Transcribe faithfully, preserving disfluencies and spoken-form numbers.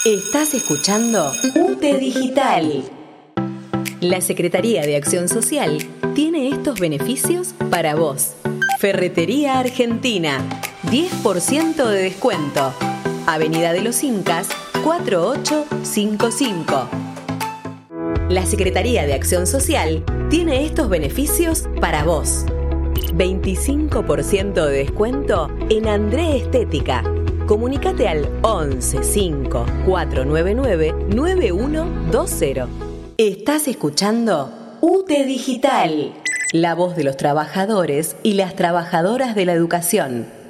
Estás escuchando U T E Digital. La Secretaría de Acción Social tiene estos beneficios para vos. Ferretería Argentina, diez por ciento de descuento. Avenida de los Incas, cuatro ocho cinco cinco. La Secretaría de Acción Social tiene estos beneficios para vos. veinticinco por ciento de descuento en André Estética. Comunícate al once cinco cuatro nueve nueve nueve uno dos cero. Estás escuchando U T E Digital, la voz de los trabajadores y las trabajadoras de la educación.